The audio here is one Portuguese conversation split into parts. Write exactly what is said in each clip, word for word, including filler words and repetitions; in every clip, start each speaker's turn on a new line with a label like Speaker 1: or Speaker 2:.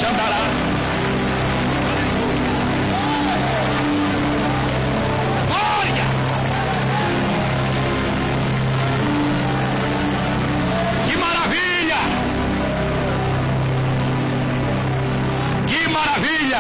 Speaker 1: Xandará. Glória! Que maravilha! Que maravilha!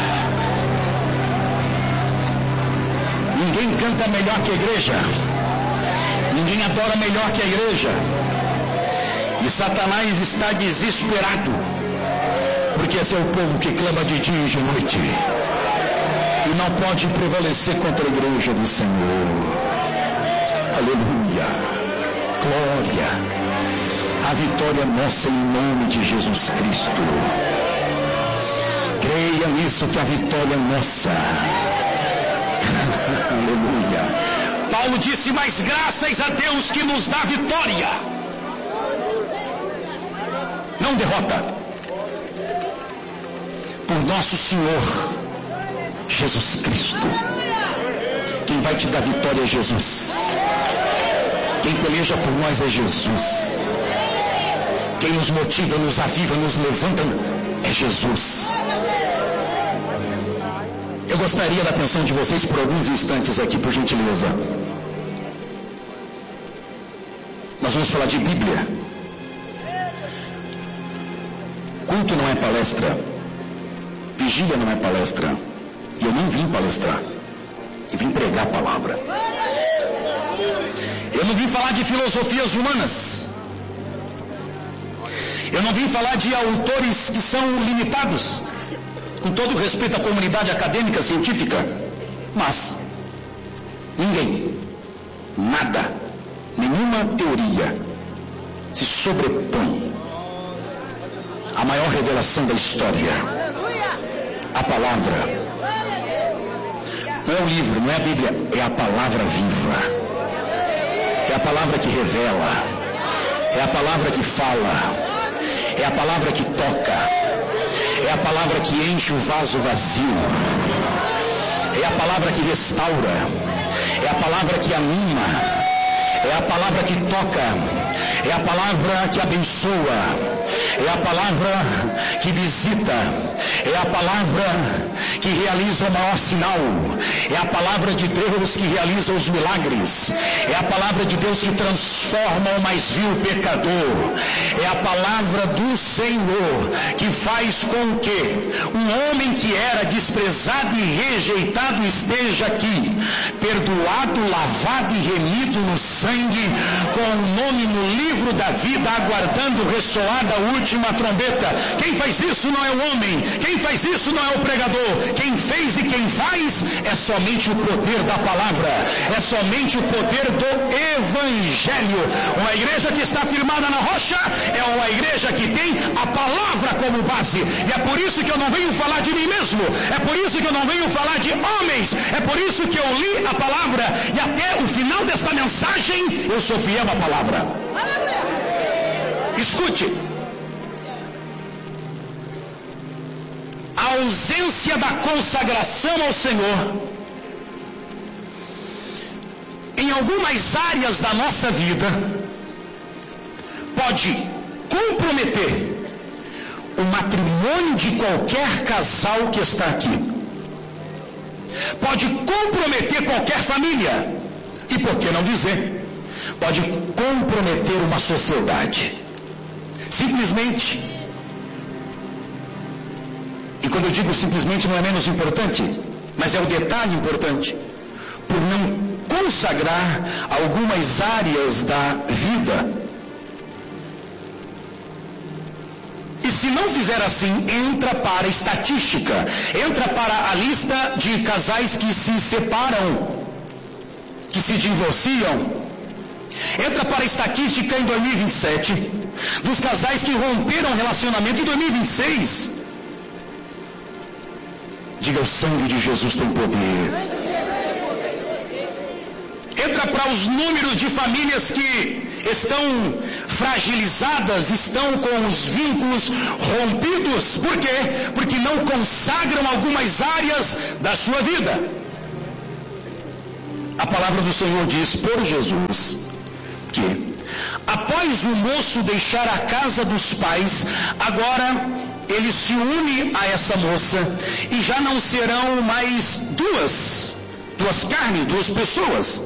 Speaker 1: Ninguém canta melhor que a igreja. Ninguém adora melhor que a igreja. E Satanás está desesperado, porque esse é o povo que clama de dia e de noite, e não pode prevalecer contra a igreja do Senhor. Aleluia, glória. A vitória é nossa em nome de Jesus Cristo. Creia nisso, que a vitória é nossa. Aleluia. Paulo disse: mas graças a Deus que nos dá vitória, não derrota, por nosso Senhor Jesus Cristo. Quem vai te dar vitória é Jesus. Quem peleja por nós é Jesus. Quem nos motiva, nos aviva, nos levanta é Jesus. Eu gostaria da atenção de vocês por alguns instantes aqui, por gentileza. Nós vamos falar de Bíblia. Culto não é palestra. Vigília não é palestra. E eu nem vim palestrar. Eu vim pregar a palavra. Eu não vim falar de filosofias humanas. Eu não vim falar de autores que são limitados, com todo respeito à comunidade acadêmica, científica. Mas ninguém, nada, nenhuma teoria se sobrepõe à maior revelação da história, a palavra. Não é o livro, não é a Bíblia, é a palavra viva. É a palavra que revela, é a palavra que fala, é a palavra que toca, é a palavra que enche o vaso vazio, é a palavra que restaura, é a palavra que anima, é a palavra que toca, é a palavra que abençoa, é a palavra que visita, é a palavra que realiza o maior sinal, é a palavra de Deus que realiza os milagres, é a palavra de Deus que transforma o mais vil pecador, é a palavra do Senhor que faz com que um homem que era desprezado e rejeitado esteja aqui, perdoado, lavado e remido no sangue, com o nome no livro da vida, aguardando ressoar da última trombeta. Quem faz isso não é o homem, quem faz isso não é o pregador, quem fez e quem faz é somente o poder da palavra, é somente o poder do Evangelho. Uma igreja que está firmada na rocha é uma igreja que tem a palavra como base, e é por isso que eu não venho falar de mim mesmo, é por isso que eu não venho falar de homens, é por isso que eu li a palavra, e até o final desta mensagem eu sou fiel à palavra. Escute. A ausência da consagração ao Senhor em algumas áreas da nossa vida pode comprometer o matrimônio de qualquer casal que está aqui, pode comprometer qualquer família, e por que não dizer, pode comprometer uma sociedade. Simplesmente, e quando eu digo simplesmente não é menos importante, mas é o detalhe importante, por não consagrar algumas áreas da vida. E se não fizer assim, entra para a estatística, entra para a lista de casais que se separam, que se divorciam, entra para a estatística em dois mil e vinte e sete, dos casais que romperam o relacionamento em dois mil e vinte e seis. Diga: o sangue de Jesus tem poder. Entra para os números de famílias que estão fragilizadas, estão com os vínculos rompidos. Por quê? Porque não consagram algumas áreas da sua vida. A palavra do Senhor diz por Jesus que Após o moço deixar a casa dos pais, agora ele se une a essa moça e já não serão mais duas, duas carnes, duas pessoas.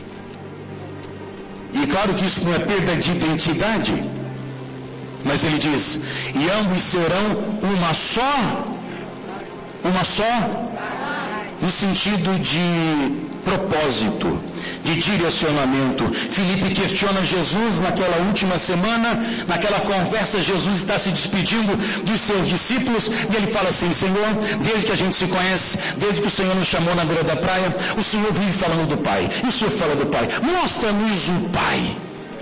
Speaker 1: E claro que isso não é perda de identidade, mas ele diz, e ambos serão uma só, uma só, no sentido de propósito, de direcionamento. Filipe questiona Jesus naquela última semana, naquela conversa, Jesus está se despedindo dos seus discípulos, e ele fala assim, Senhor, desde que a gente se conhece, desde que o Senhor nos chamou na beira da praia, o Senhor vive falando do Pai, e o Senhor fala do Pai, mostra-nos o Pai.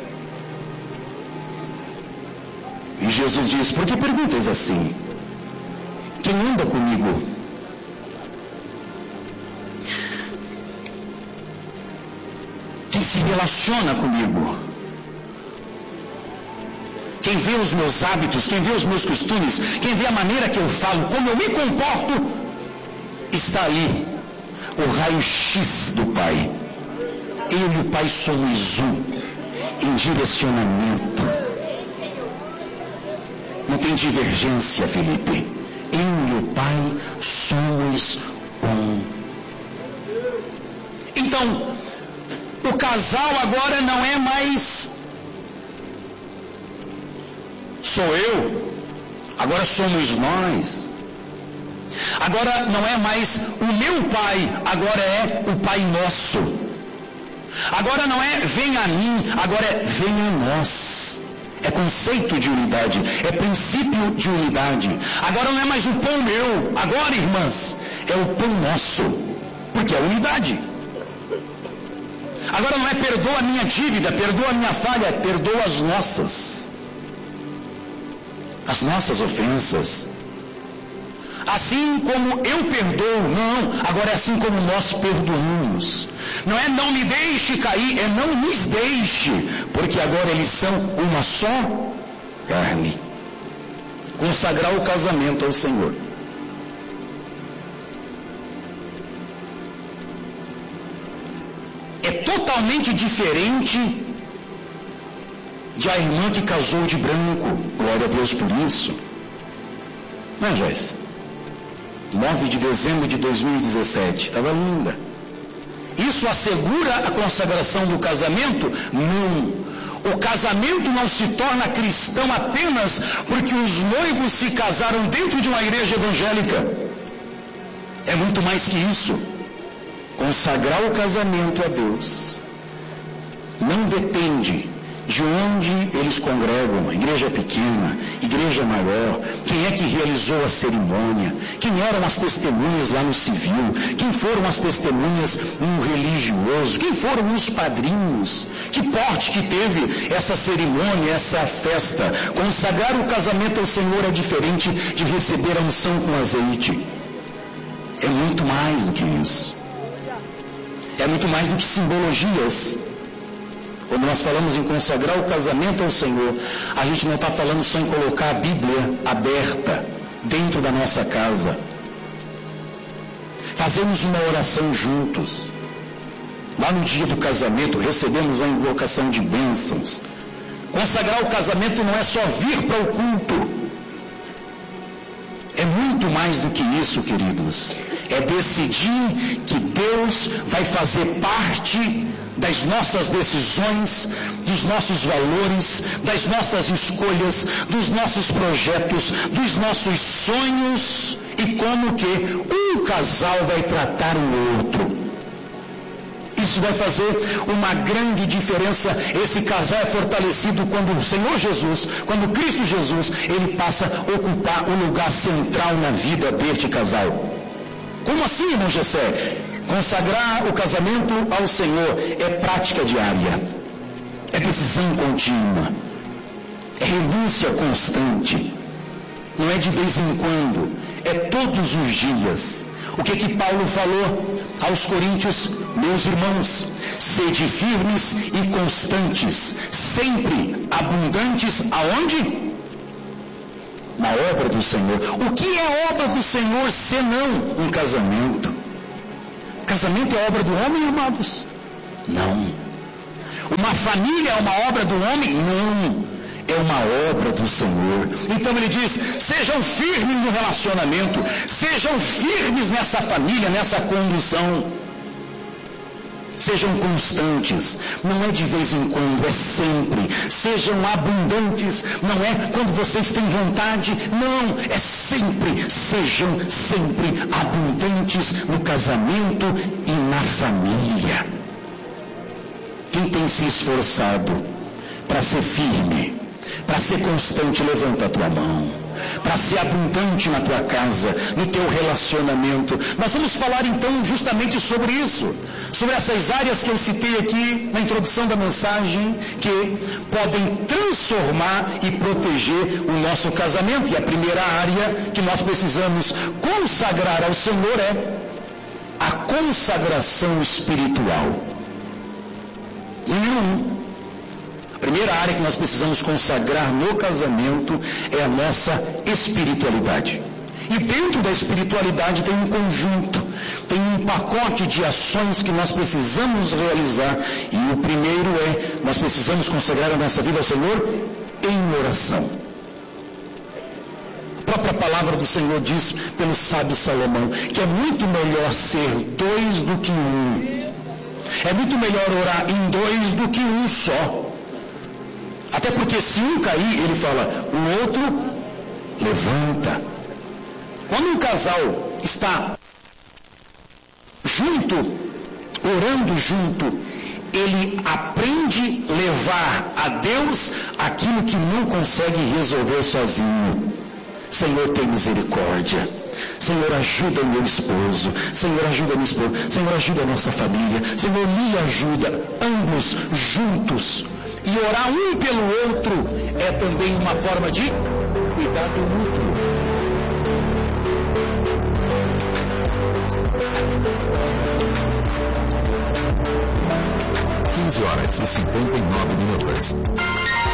Speaker 1: E Jesus diz, por que perguntas assim? Quem anda comigo? Quem se relaciona comigo? Quem vê os meus hábitos, quem vê os meus costumes, quem vê a maneira que eu falo, como eu me comporto, está ali o raio-x do Pai. Eu e o Pai somos um, em direcionamento. Não tem divergência, Felipe. Eu e o Pai somos um. Então, o casal agora não é mais sou eu, agora somos nós. Agora não é mais o meu pai, agora é o Pai nosso. Agora não é vem a mim, agora é vem a nós. É conceito de unidade, é princípio de unidade. Agora não é mais o pão meu, agora, irmãs, é o pão nosso, porque é unidade. Agora não é perdoa a minha dívida, perdoa a minha falha, é perdoa as nossas. As nossas ofensas. Assim como eu perdoo, não, agora é assim como nós perdoamos. Não é não me deixe cair, é não nos deixe, porque agora eles são uma só carne. Consagrar o casamento ao Senhor. É totalmente diferente de a irmã que casou de branco. Glória a Deus por isso. Não é, Joyce? nove de dezembro de dois mil e dezessete. Estava linda. Isso assegura a consagração do casamento? Não. O casamento não se torna cristão apenas porque os noivos se casaram dentro de uma igreja evangélica. É muito mais que isso. Consagrar o casamento a Deus não depende de onde eles congregam, igreja pequena, igreja maior, quem é que realizou a cerimônia, quem eram as testemunhas lá no civil, quem foram as testemunhas no religioso, quem foram os padrinhos, que porte que teve essa cerimônia, essa festa. Consagrar o casamento ao Senhor é diferente de receber a unção com azeite. É muito mais do que isso. É muito mais do que simbologias. Quando nós falamos em consagrar o casamento ao Senhor, a gente não está falando só em colocar a Bíblia aberta dentro da nossa casa. Fazemos uma oração juntos. Lá no dia do casamento, recebemos a invocação de bênçãos. Consagrar o casamento não é só vir para o culto. É muito mais do que isso, queridos. É decidir que Deus vai fazer parte das nossas decisões, dos nossos valores, das nossas escolhas, dos nossos projetos, dos nossos sonhos, e como que um casal vai tratar o outro. Isso vai fazer uma grande diferença. Esse casal é fortalecido quando o Senhor Jesus, quando Cristo Jesus, ele passa a ocupar o lugar central na vida deste casal. Como assim, irmão Gessé? Consagrar o casamento ao Senhor é prática diária, é decisão contínua, é renúncia constante. Não é de vez em quando, é todos os dias. O que que Paulo falou aos coríntios? Meus irmãos, sede firmes e constantes, sempre abundantes aonde? Na obra do Senhor. O que é obra do Senhor senão um casamento? Casamento é obra do homem, amados? Não. Uma família é uma obra do homem? Não, é uma obra do Senhor. Então ele diz, sejam firmes no relacionamento, sejam firmes nessa família, nessa condução. Sejam constantes, não é de vez em quando, é sempre. Sejam abundantes, não é quando vocês têm vontade, não, é sempre. Sejam sempre abundantes no casamento e na família. Quem tem se esforçado para ser firme, para ser constante, levanta a tua mão. Para ser abundante na tua casa, no teu relacionamento. Nós vamos falar então justamente sobre isso, sobre essas áreas que eu citei aqui na introdução da mensagem, que podem transformar e proteger o nosso casamento. E a primeira área que nós precisamos consagrar ao Senhor é a consagração espiritual. Número um. A primeira área que nós precisamos consagrar no casamento é a nossa espiritualidade. E dentro da espiritualidade tem um conjunto, tem um pacote de ações que nós precisamos realizar. E o primeiro é, nós precisamos consagrar a nossa vida ao Senhor em oração. A própria palavra do Senhor diz pelo sábio Salomão, que é muito melhor ser dois do que um. É muito melhor orar em dois do que um só. Até porque se um cair, ele fala, o outro levanta. Quando um casal está junto, orando junto, ele aprende a levar a Deus aquilo que não consegue resolver sozinho. Senhor, tem misericórdia. Senhor, ajuda o meu esposo. Senhor, ajuda a minha esposa. Senhor, ajuda a nossa família. Senhor, me ajuda. Ambos juntos. E orar um pelo outro é também uma forma de cuidado mútuo.
Speaker 2: quinze horas e cinquenta e nove minutos.